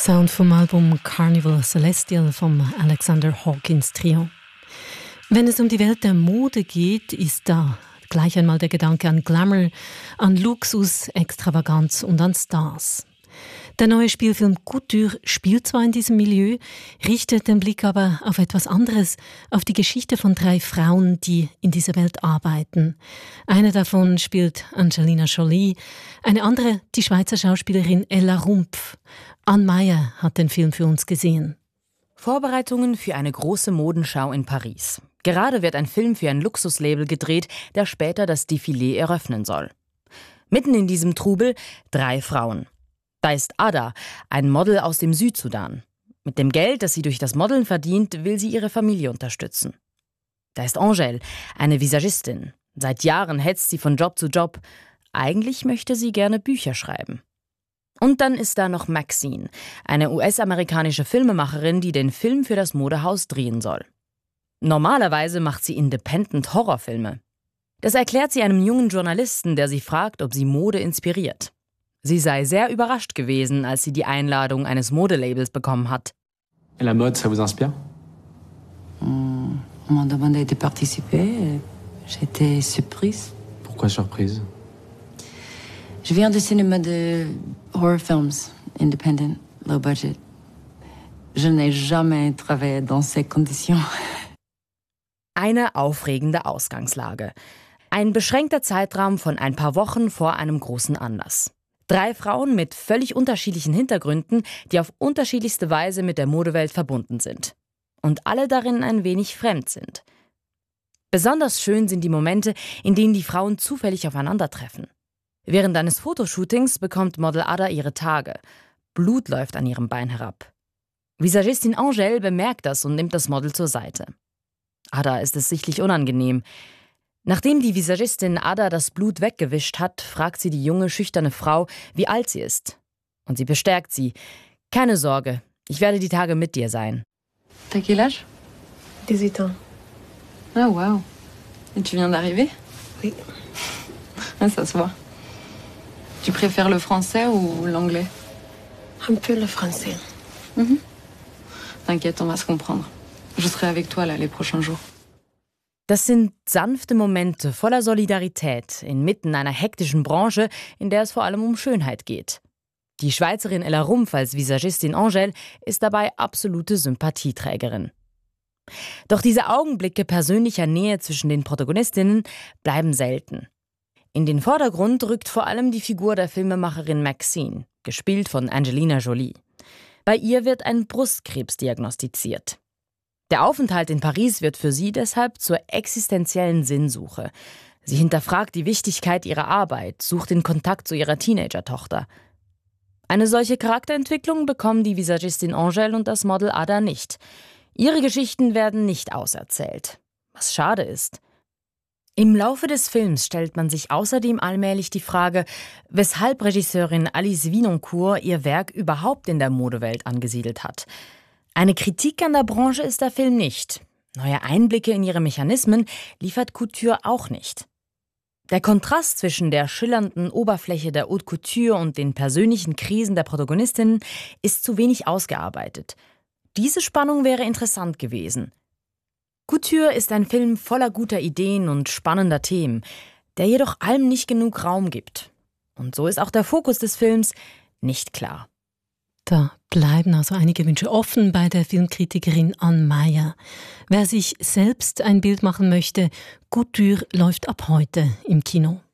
Sound vom Album Carnival Celestial vom Alexander Hawkins Trio. Wenn es um die Welt der Mode geht, ist da gleich einmal der Gedanke an Glamour, an Luxus, Extravaganz und an Stars. Der neue Spielfilm Couture spielt zwar in diesem Milieu, richtet den Blick aber auf etwas anderes, auf die Geschichte von 3 Frauen, die in dieser Welt arbeiten. Eine davon spielt Angelina Jolie, eine andere die Schweizer Schauspielerin Ella Rumpf. Anne Meyer hat den Film für uns gesehen. Vorbereitungen für eine große Modenschau in Paris. Gerade wird ein Film für ein Luxuslabel gedreht, der später das Défilé eröffnen soll. Mitten in diesem Trubel 3 Frauen. Da ist Ada, ein Model aus dem Südsudan. Mit dem Geld, das sie durch das Modeln verdient, will sie ihre Familie unterstützen. Da ist Angèle, eine Visagistin. Seit Jahren hetzt sie von Job zu Job. Eigentlich möchte sie gerne Bücher schreiben. Und dann ist da noch Maxine, eine US-amerikanische Filmemacherin, die den Film für das Modehaus drehen soll. Normalerweise macht sie Independent-Horrorfilme. Das erklärt sie einem jungen Journalisten, der sie fragt, ob sie Mode inspiriert. Sie sei sehr überrascht gewesen, als sie die Einladung eines Modelabels bekommen hat. La mode, ça vous inspire? On m'a demandé de participer. J'étais surprise. Pourquoi surprise? Je viens du cinéma de horror films, independent, low budget. Je n'ai jamais travaillé dans ces conditions. Eine aufregende Ausgangslage. Ein beschränkter Zeitraum von ein paar Wochen vor einem großen Anlass. 3 Frauen mit völlig unterschiedlichen Hintergründen, die auf unterschiedlichste Weise mit der Modewelt verbunden sind. Und alle darin ein wenig fremd sind. Besonders schön sind die Momente, in denen die Frauen zufällig aufeinandertreffen. Während eines Fotoshootings bekommt Model Ada ihre Tage. Blut läuft an ihrem Bein herab. Visagistin Angèle bemerkt das und nimmt das Model zur Seite. Ada ist es sichtlich unangenehm. Nachdem die Visagistin Ada das Blut weggewischt hat, fragt sie die junge, schüchterne Frau, wie alt sie ist. Und sie bestärkt sie. Keine Sorge, ich werde die Tage mit dir sein. T'as quel âge? 18 ans. Ah, wow. Et tu viens d'arriver? Oui. Ça se voit. Tu préfères le français ou l'anglais? Un peu le français. T'inquiète, on va se comprendre. Je serai avec toi là les prochains jours. Das sind sanfte Momente voller Solidarität inmitten einer hektischen Branche, in der es vor allem um Schönheit geht. Die Schweizerin Ella Rumpf als Visagistin Angèle ist dabei absolute Sympathieträgerin. Doch diese Augenblicke persönlicher Nähe zwischen den Protagonistinnen bleiben selten. In den Vordergrund rückt vor allem die Figur der Filmemacherin Maxine, gespielt von Angelina Jolie. Bei ihr wird ein Brustkrebs diagnostiziert. Der Aufenthalt in Paris wird für sie deshalb zur existenziellen Sinnsuche. Sie hinterfragt die Wichtigkeit ihrer Arbeit, sucht den Kontakt zu ihrer Teenager-Tochter. Eine solche Charakterentwicklung bekommen die Visagistin Angèle und das Model Ada nicht. Ihre Geschichten werden nicht auserzählt, was schade ist. Im Laufe des Films stellt man sich außerdem allmählich die Frage, weshalb Regisseurin Alice Vinoncourt ihr Werk überhaupt in der Modewelt angesiedelt hat. Eine Kritik an der Branche ist der Film nicht. Neue Einblicke in ihre Mechanismen liefert Couture auch nicht. Der Kontrast zwischen der schillernden Oberfläche der Haute Couture und den persönlichen Krisen der Protagonistinnen ist zu wenig ausgearbeitet. Diese Spannung wäre interessant gewesen. Couture ist ein Film voller guter Ideen und spannender Themen, der jedoch allem nicht genug Raum gibt. Und so ist auch der Fokus des Films nicht klar. Da bleiben also einige Wünsche offen bei der Filmkritikerin Anne Meyer. Wer sich selbst ein Bild machen möchte, Couture läuft ab heute im Kino.